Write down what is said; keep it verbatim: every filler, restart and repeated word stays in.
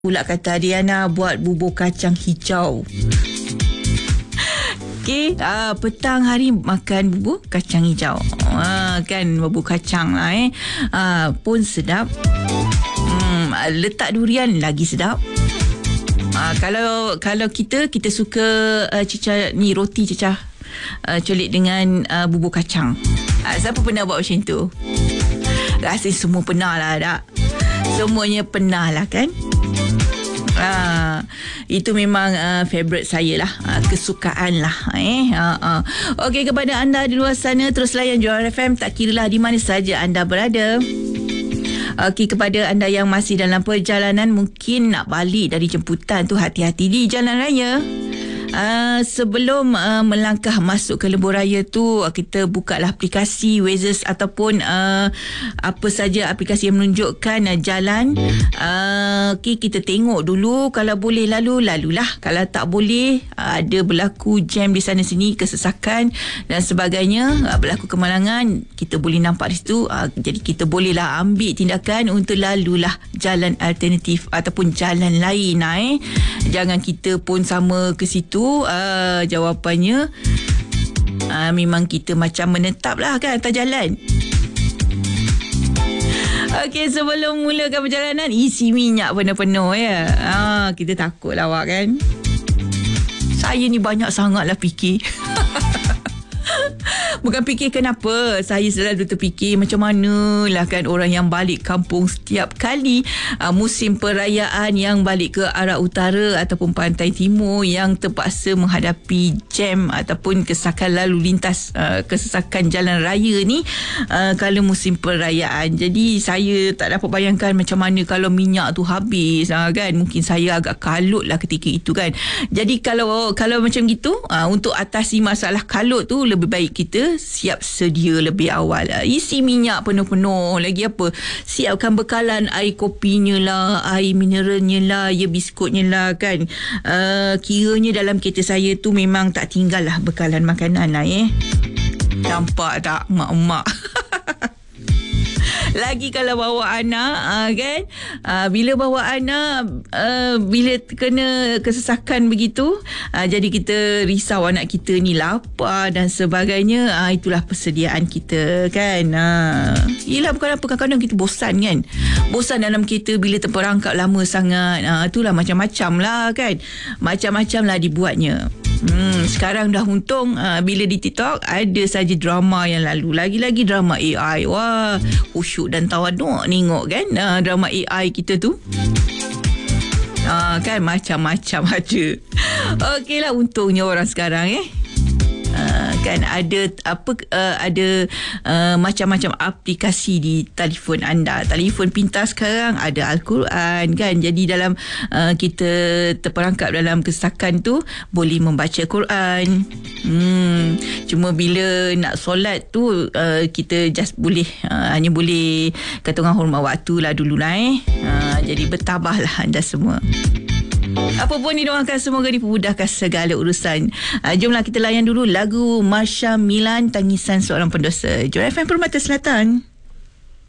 Pula kata Diana buat bubur kacang hijau. Okey, uh, petang hari makan bubur kacang hijau. Uh, kan bubur kacang lah eh. Uh, pun sedap. Hmm, letak durian lagi sedap. Uh, kalau kalau kita kita suka uh, cecah ni roti cecah uh, colik dengan uh, bubur kacang. Uh, siapa pernah buat macam tu? Rasa semua pernah lah tak? Semuanya pernah lah kan? Ah, itu memang uh, favourite saya lah, uh, kesukaan lah eh. Uh, uh. Okey, kepada anda di luar sana, terus layan Johor F M, tak kiralah di mana saja anda berada. Okey, kepada anda yang masih dalam perjalanan, mungkin nak balik dari jemputan tu, hati-hati di jalan raya. Uh, sebelum uh, melangkah masuk ke lebuh raya tu, uh, kita bukalah aplikasi Waze ataupun uh, apa saja aplikasi yang menunjukkan uh, jalan. Uh, okay, kita tengok dulu, kalau boleh lalu, lalulah. Kalau tak boleh, uh, ada berlaku jam di sana sini, kesesakan dan sebagainya, uh, berlaku kemalangan, kita boleh nampak di situ. Uh, jadi kita bolehlah ambil tindakan untuk lalulah jalan alternatif ataupun jalan lain. Nah, eh. Jangan kita pun sama ke situ. Uh, jawapannya uh, memang kita macam menetap lah kan atas jalan. Okey, sebelum mulakan perjalanan, isi minyak penuh-penuh ya. uh, Kita takut lah awak kan. Saya ni banyak sangatlah fikir. Bukan fikir kenapa, saya selalu terfikir macam mana lah kan orang yang balik kampung setiap kali uh, musim perayaan, yang balik ke arah utara ataupun pantai timur, yang terpaksa menghadapi jam ataupun kesesakan lalu lintas, uh, kesesakan jalan raya ni uh, kalau musim perayaan. Jadi saya tak dapat bayangkan macam mana kalau minyak tu habis, uh, kan. Mungkin saya agak kalut lah ketika itu kan. Jadi kalau kalau macam gitu, uh, untuk atasi masalah kalut tu, lebih baik kita siap sedia lebih awal. Isi minyak penuh-penuh. Lagi apa? Siapkan bekalan air kopinya lah, air mineralnya lah, ya biskutnya lah kan. Uh, kiranya dalam kereta saya tu memang tak tinggal lah bekalan makanan lah eh. Nampak tak mak-mak? Lagi kalau bawa anak, uh, kan, uh, bila bawa anak, uh, bila kena kesesakan begitu, uh, jadi kita risau anak kita ni lapar dan sebagainya. Uh, itulah persediaan kita kan. uh. Yelah, bukan apa, kadang-kadang kita bosan kan. Bosan dalam kereta bila terperangkap lama sangat. uh, Itulah macam-macam lah kan. Macam-macam lah dibuatnya. Hmm, sekarang dah untung, uh, bila di TikTok ada saja drama yang lalu. Lagi-lagi drama A I. Wah, khusyuk dan tawaduk tengok kan, uh, drama A I kita tu. Uh, kan macam-macam ada. Okey lah, untungnya orang sekarang eh. Uh, kan ada apa uh, ada uh, macam-macam aplikasi di telefon anda. Telefon pintar sekarang ada Al-Quran kan. Jadi dalam uh, kita terperangkap dalam kesesakan tu, boleh membaca Quran. Hmm, cuma bila nak solat tu, uh, kita just boleh uh, hanya boleh kata orang hormat waktu lah dulu lah eh. Uh, jadi bertabahlah anda semua. Apa pun didoakan semoga dipermudahkan segala urusan. Uh, jomlah kita layan dulu lagu Marsha Milan, Tangisan Seorang Pendosa. Johor F M Permata Selatan.